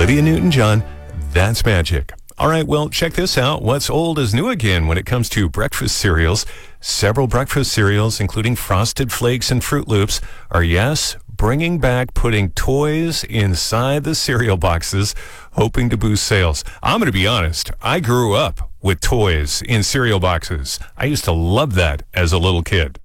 Olivia Newton-John, That's Magic. All right, well, check this out. What's old is new again when it comes to breakfast cereals. Several breakfast cereals, including Frosted Flakes and Fruit Loops, are, yes, bringing back putting toys inside the cereal boxes, hoping to boost sales. I'm going to be honest. I grew up with toys in cereal boxes. I used to love that as a little kid.